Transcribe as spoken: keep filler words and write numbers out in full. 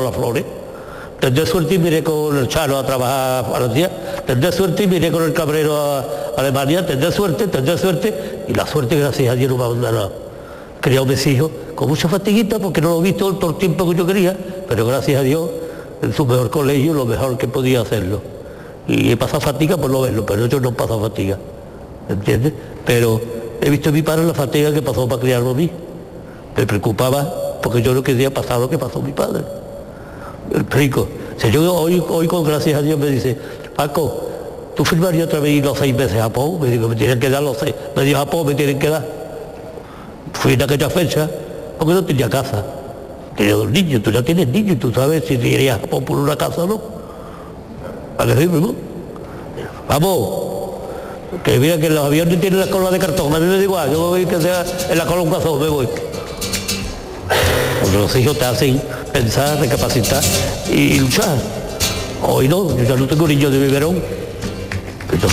las flores. Tendré suerte y me iré con el Chano a trabajar a Francia, tendré suerte y me iré con el Cabrero a Alemania, tendré suerte, tendré suerte, y la suerte, gracias a Dios, no me ha abandonado. He criado a mis hijos con mucha fatiguita porque no lo he visto todo el tiempo que yo quería, pero gracias a Dios, en su mejor colegio, lo mejor que podía hacerlo. Y he pasado fatiga por no verlo, pero yo no he pasado fatiga, ¿entiendes? Pero he visto a mi padre la fatiga que pasó para criarlo a mí. Me preocupaba porque yo no quería pasar lo que pasó a mi padre. El explico. Si yo hoy, hoy con gracias a Dios me dice, Paco, ¿tú firmarías otra vez los seis meses a Japón? Me digo, me tienen que dar los seis, me dijo Japón, me tienen que dar. Fui en aquella fecha, porque no tenía casa. Tenía dos niños, tú ya tienes niños, tú sabes si te irías a Japón por una casa o no. ¿A qué decirme, no? Vamos, que mira que los aviones tienen la cola de cartón, a mí me da igual, yo voy que sea en la cola un cazón, me voy. Porque los hijos te hacen pensar, recapacitar y luchar. Hoy no, yo ya no tengo niños de biberón.